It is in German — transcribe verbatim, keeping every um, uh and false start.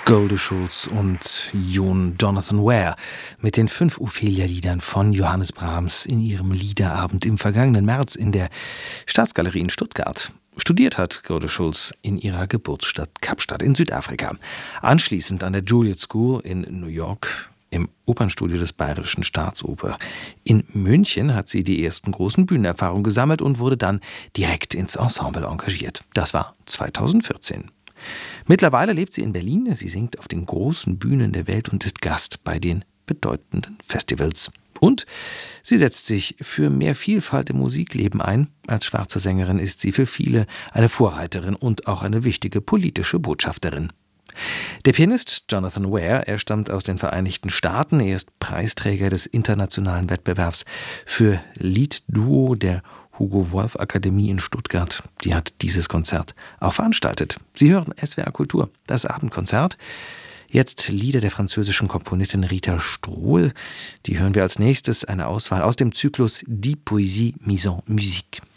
Golde Schulz und Jon Jonathan Ware mit den fünf Ophelia-Liedern von Johannes Brahms in ihrem Liederabend im vergangenen März in der Staatsgalerie in Stuttgart. Studiert hat Golde Schulz in ihrer Geburtsstadt Kapstadt in Südafrika. Anschließend an der Juilliard School in New York, im Opernstudio des Bayerischen Staatsoper. In München hat sie die ersten großen Bühnenerfahrungen gesammelt und wurde dann direkt ins Ensemble engagiert. Das war zweitausendvierzehn. Mittlerweile lebt sie in Berlin. Sie singt auf den großen Bühnen der Welt und ist Gast bei den bedeutenden Festivals. Und sie setzt sich für mehr Vielfalt im Musikleben ein. Als schwarze Sängerin ist sie für viele eine Vorreiterin und auch eine wichtige politische Botschafterin. Der Pianist Jonathan Ware, er stammt aus den Vereinigten Staaten. Er ist Preisträger des internationalen Wettbewerbs für Liedduo der Hugo-Wolf-Akademie in Stuttgart. Die hat dieses Konzert auch veranstaltet. Sie hören S W R Kultur, das Abendkonzert. Jetzt Lieder der französischen Komponistin Rita Strohl. Die hören wir als nächstes, eine Auswahl aus dem Zyklus Die Poésie mise en musique.